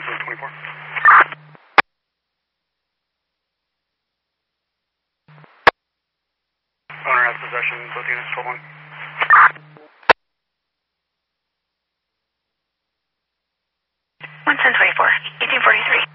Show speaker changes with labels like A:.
A: 24. Owner has possession, both units, 12-1.
B: 11024, 1843.